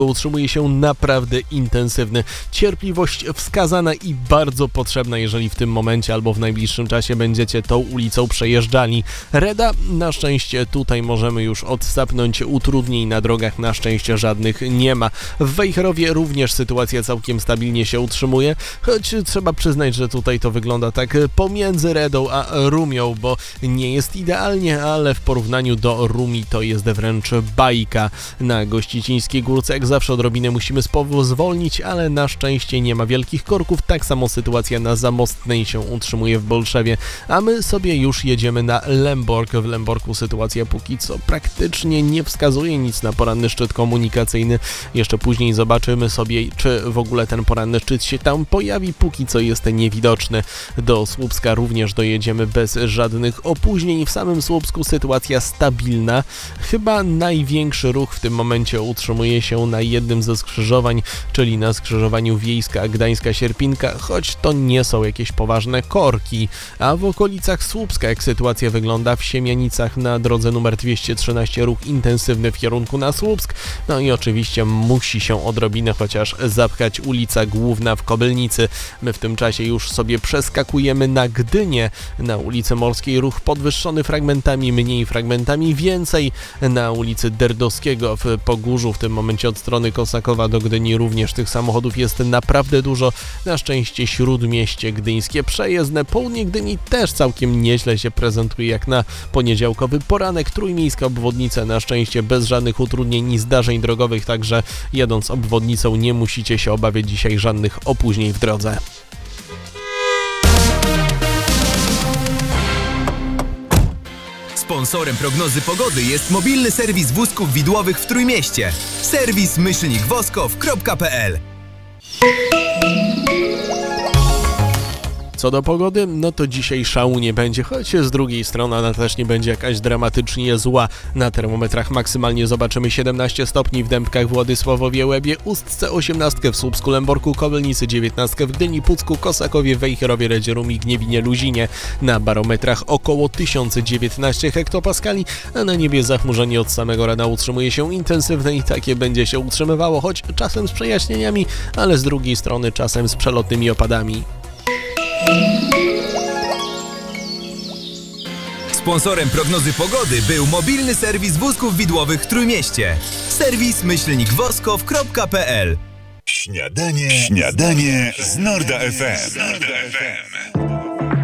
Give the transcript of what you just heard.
utrzymuje się naprawdę intensywny. Cierpliwość wskazana i bardzo potrzebna, jeżeli w tym momencie albo w najbliższym czasie będziecie tą ulicą przejeżdżali. Reda, na szczęście tutaj możemy już odsapnąć, utrudnień na drogach na szczęście żadnych nie ma. W Wejherowie również sytuacja całkiem stabilnie się utrzymuje, choć trzeba przyznać, że tutaj to wygląda tak pomiędzy Redą a Rumią, bo nie jest idealnie, ale w porównaniu do Rumi to jest wręcz bajka. Na Gościcińskiej Górce jak zawsze odrobinę musimy zwolnić, ale na szczęście nie ma wielkich korków. Tak samo sytuacja na Zamostnej się utrzymuje w Bolszewie, a my sobie już jedziemy na Lemborg. W Lemborgu sytuacja póki co praktycznie nie wskazuje nic na poranny szczyt komunikacyjny. Jeszcze później zobaczymy sobie, czy w ogóle ten poranny szczyt się tam pojawi. Póki co jest niewidoczny. Do Słupska również dojedziemy bez żadnych opóźnień. W samym Słupsku sytuacja stabilna. Chyba największy ruch w tym momencie utrzymuje się na jednym ze skrzyżowań, czyli na skrzyżowaniu Wiejska Gdańska-Sierpinka, choć to nie są jakieś poważne korki. A w okolicach Słupska jak sytuacja wygląda? W Siemianicach na drodze numer 213 ruch intensywny w kierunku na Słupsk. No i oczywiście musi się odrobinę chociaż zapchać ulica Główna w Kobylnicy. My w tym czasie już sobie przeskakujemy na Gdynię. Na ulicy Morskiej ruch podwyższony fragmentami, mniej fragmentami więcej. Na ulicy Derdowskiego w Pogórzu w tym momencie od strony Kosakowa do Gdyni również tych samochodów jest naprawdę dużo. Na szczęście Śródmieście Gdyńskie przejezdne. Południe Gdyni też całkiem nieźle się prezentuje jak na poniedziałkowy poranek. Trójmiejska obwodnica na szczęście bez żadnych utrudnień i zdarzeń drogowych, także jadąc obwodnicą nie musicie się obawiać dzisiaj żadnych opóźnień w drodze. Sponsorem prognozy pogody jest mobilny serwis wózków widłowych w Trójmieście. Serwis-woskow.pl. Co do pogody, no to dzisiaj szału nie będzie, choć z drugiej strony ona też nie będzie jakaś dramatycznie zła. Na termometrach maksymalnie zobaczymy 17 stopni w Dębkach, Władysławowie, Łebie, Ustce, 18 w Słupsku, Lęborku, Kobylnicy, 19 w Gdyni, Pucku, Kosakowie, Wejherowie, Redzie, Rumi, Gniewinie, Luzinie. Na barometrach około 1019 hektopaskali, a na niebie zachmurzenie od samego rana utrzymuje się intensywne i takie będzie się utrzymywało, choć czasem z przejaśnieniami, ale z drugiej strony czasem z przelotnymi opadami. Sponsorem prognozy pogody był mobilny serwis wózków widłowych w Trójmieście. Serwis-woskow.pl. Śniadanie z Norda FM.